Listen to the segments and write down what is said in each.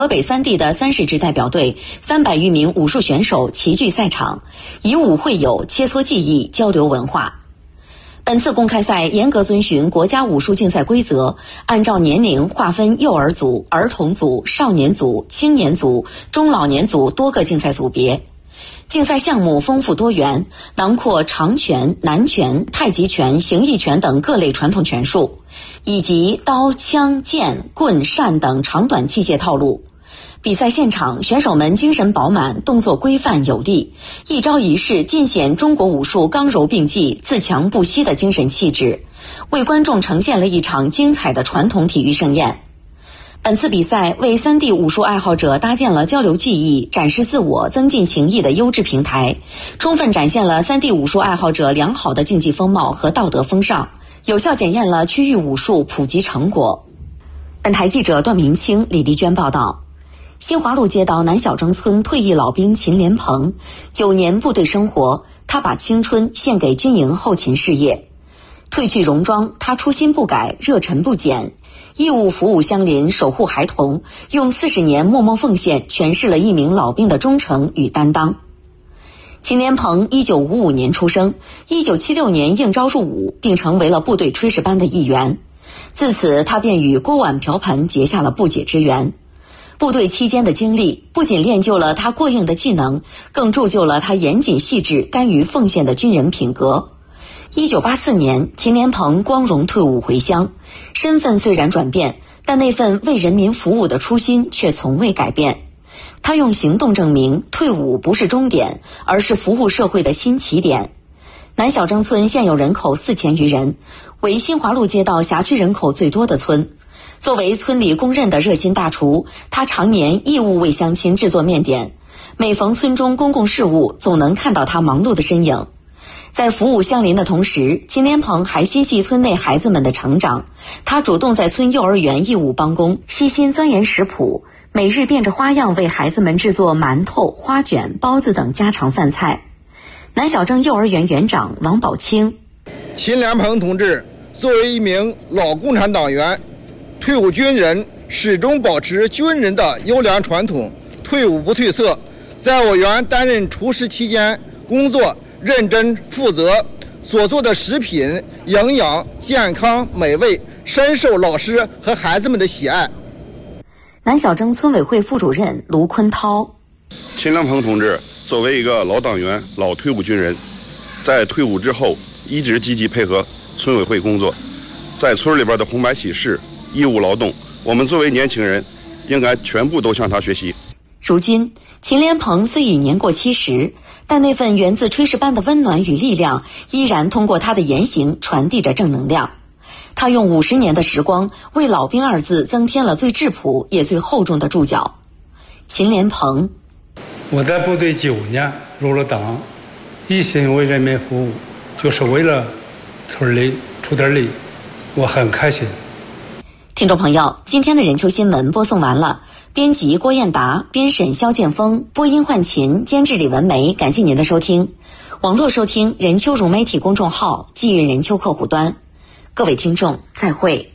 河北3地的30支代表队，300余名武术选手齐聚赛场，以武会友，切磋技艺，交流文化。本次公开赛严格遵循国家武术竞赛规则，按照年龄划分幼儿组、儿童组、少年组、青年组、中老年组多个竞赛组别。竞赛项目丰富多元，囊括长拳、南拳、太极拳、形意拳等各类传统拳术，以及刀、枪、剑、棍、扇等长短器械套路。比赛现场，选手们精神饱满，动作规范有力，一招一式尽显中国武术刚柔并济、自强不息的精神气质，为观众呈现了一场精彩的传统体育盛宴。本次比赛为3地武术爱好者搭建了交流技艺、展示自我、增进情谊的优质平台，充分展现了3地武术爱好者良好的竞技风貌和道德风尚，有效检验了区域武术普及成果。本台记者段明清、李丽娟报道。新华路街道南小征村退役老兵秦连鹏，9年部队生活，他把青春献给军营后勤事业。褪去戎装，他初心不改，热忱不减，义务服务乡邻，守护孩童，用40年默默奉献诠释了一名老兵的忠诚与担当。秦连鹏1955年出生，1976年应招入伍，并成为了部队炊事班的一员。自此，他便与锅碗瓢盆结下了不解之缘。部队期间的经历不仅练就了他过硬的技能，更铸就了他严谨细致、甘于奉献的军人品格。1984年，秦连鹏光荣退伍回乡，身份虽然转变，但那份为人民服务的初心却从未改变。他用行动证明，退伍不是终点，而是服务社会的新起点。南小征村现有人口4000余人，为新华路街道辖区人口最多的村。作为村里公认的热心大厨，他常年义务为乡亲制作面点，每逢村中公共事务，总能看到他忙碌的身影。在服务乡邻的同时，秦连鹏还心系村内孩子们的成长，他主动在村幼儿园义务帮工，悉心钻研食谱，每日变着花样为孩子们制作馒头、花卷、包子等家常饭菜。南小征幼儿园园长王宝清： 秦连鹏同志作为一名老共产党员、退伍军人，始终保持军人的优良传统，退伍不褪色。在我园担任厨师期间，工作认真负责，所做的食品营养、健康、美味，深受老师和孩子们的喜爱。 南小征村委会副主任卢坤涛： 秦连鹏同志作为一个老党员、老退伍军人，在退伍之后一直积极配合村委会工作，在村里边的红白喜事、义务劳动，我们作为年轻人应该全部都向他学习。 如今，秦连鹏虽已年过70，但那份源自炊事班的温暖与力量依然通过他的言行传递着正能量。他用50年的时光为老兵2字增添了最质朴也最厚重的注脚。秦连鹏： 我在部队9年，入了党，一心为人民服务，就是为了村里出点力，我很开心。 听众朋友，今天的人球新闻播送完了，编辑郭艳达，编审肖建峰，播音焕琴，监制李文梅，感谢您的收听。网络收听人秋融媒体公众号，季韵人秋客户端。各位听众，再会。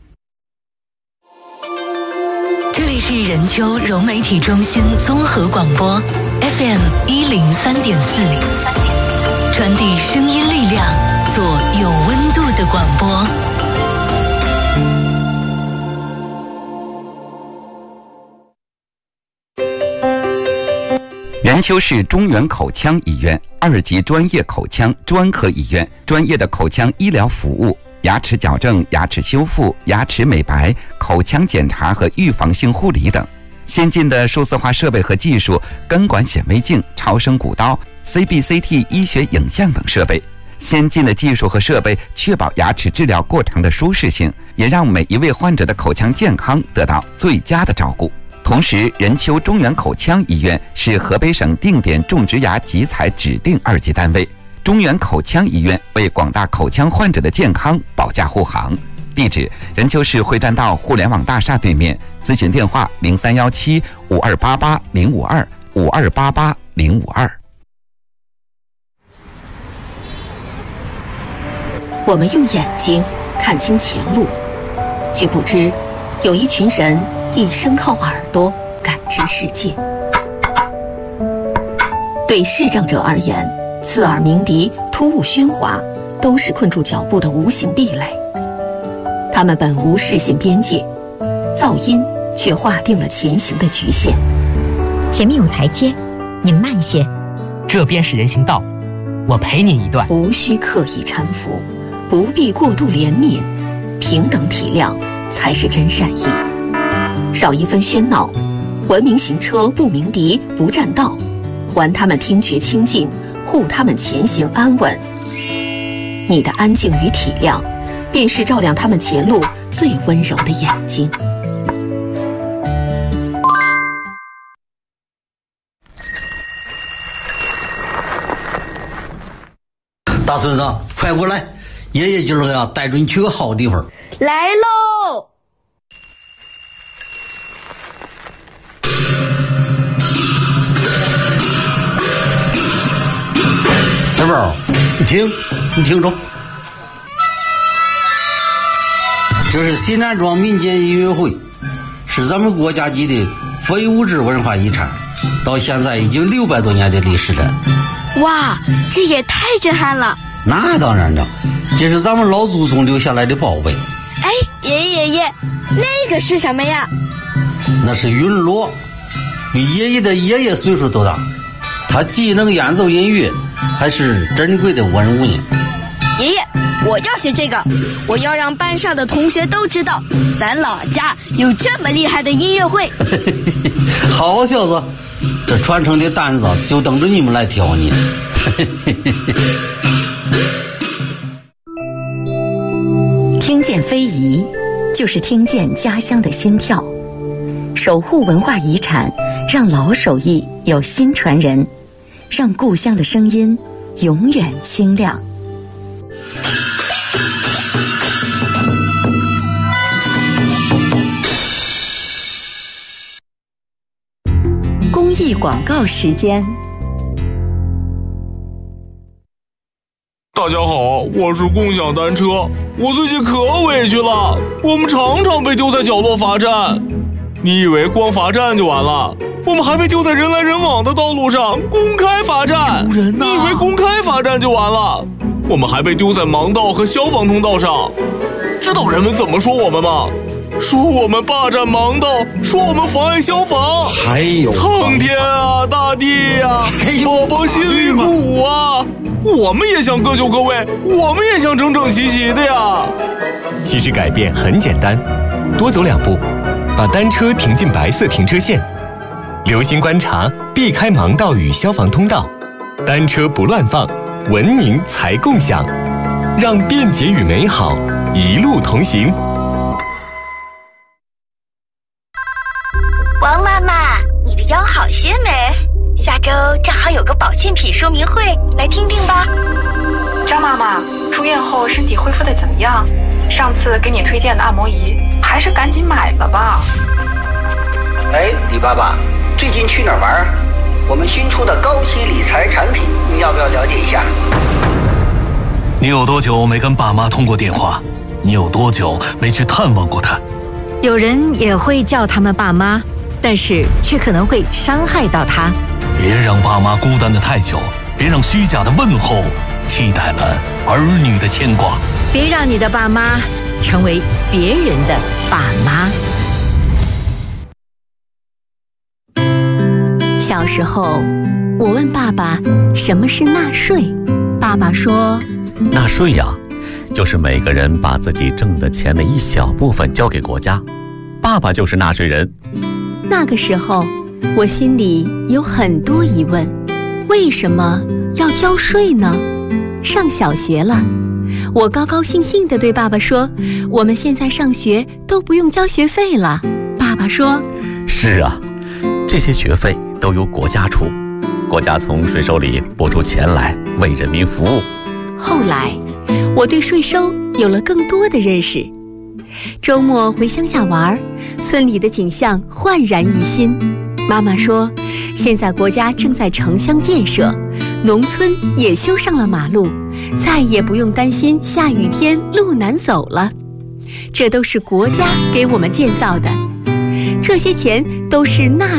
这里是人秋融媒体中心综合广播 FM 103.4，传递声音力量，做有温度的广播。 任丘市中原口腔医院2级专业口腔专科医院，专业的口腔医疗服务、牙齿矫正、牙齿修复、牙齿美白、口腔检查和预防性护理等。先进的数字化设备和技术，根管显微镜、超声骨刀、CBCT 医学影像等设备。先进的技术和设备确保牙齿治疗过程的舒适性，也让每一位患者的口腔健康得到最佳的照顾。同时，任丘中原口腔医院是河北省定点种植牙集采指定2级单位。中原口腔医院为广大口腔患者的健康保驾护航。地址：任丘市会栈道互联网大厦对面。咨询电话：0317-5288-052，5288-052。 我们用眼睛看清前路，却不知有一群人一生靠耳朵知世界。对视障者而言，刺耳鸣笛、突兀喧哗都是困住脚步的无形壁垒。他们本无视线边界，噪音却划定了前行的局限。 前面有台阶，您慢些。 这边是人行道，我陪您一段。 无需刻意搀扶，不必过度怜悯，平等体谅才是真善意。少一分喧闹，文明行车不鸣笛不占道，还他们听觉清净，护他们前行安稳。你的安静与体谅，便是照亮他们前路最温柔的眼睛。 大孙子，快过来！爷爷今儿个要带着你去个好地方。 来喽！ 小宝，你听着，这是西南庄民间音乐会，是咱们国家级的非物质文化遗产，到现在已经600多年的历史了。 哇，这也太震撼了！ 那当然了，这是咱们老祖宗留下来的宝贝。 哎，爷爷，那个是什么呀？ 那是云锣，比爷爷的爷爷岁数都大，他既能演奏音乐，还是珍贵的文物呢。 爷爷，我要学这个，我要让班上的同学都知道，咱老家有这么厉害的音乐会。 好小子，这传承的担子就等着你们来挑呢。 听见非遗，就是听见家乡的心跳。守护文化遗产，让老手艺有新传人，让故乡的声音永远清亮。公益广告时间。 大家好，我是共享单车。我最近可委屈了，我们常常被丢在角落罚站。你以为光罚站就完了？我们还被丢在人来人往的道路上，公开罚站。 丢人呐！ 你以为公开罚站就完了？我们还被丢在盲道和消防通道上。知道人们怎么说我们吗？说我们霸占盲道，说我们妨碍消防。 还有苍天啊，大地呀，宝宝心里苦啊！我们也想各就各位，我们也想整整齐齐的呀。 其实改变很简单，多走2步，把单车停进白色停车线，留心观察，避开盲道与消防通道，单车不乱放，文明才共享，让便捷与美好一路同行。 王妈妈，你的腰好些没？下周正好有个保健品说明会，来听听吧。 张妈妈，出院后身体恢复得怎么样？上次给你推荐的按摩仪，还是赶紧买了吧。 哎，李爸爸，最近去哪儿玩？我们新出的高息理财产品，你要不要了解一下？ 你有多久没跟爸妈通过电话？你有多久没去探望过他？ 有人也会叫他们爸妈，但是却可能会伤害到他。 别让爸妈孤单的太久，别让虚假的问候替代了儿女的牵挂。 别让你的爸妈成为别人的爸妈。小时候，我问爸爸什么是纳税，爸爸说： 纳税呀，就是每个人把自己挣的钱的一小部分交给国家，爸爸就是纳税人。 那个时候，我心里有很多疑问，为什么要交税呢？上小学了，我高高兴兴地对爸爸说：我们现在上学都不用交学费了。爸爸说： 是啊，这些学费都由国家出，国家从税收里拨出钱来为人民服务。 后来，我对税收有了更多的认识。周末回乡下玩，村里的景象焕然一新。妈妈说，现在国家正在城乡建设，农村也修上了马路，再也不用担心下雨天路难走了。这都是国家给我们建造的，这些钱都是纳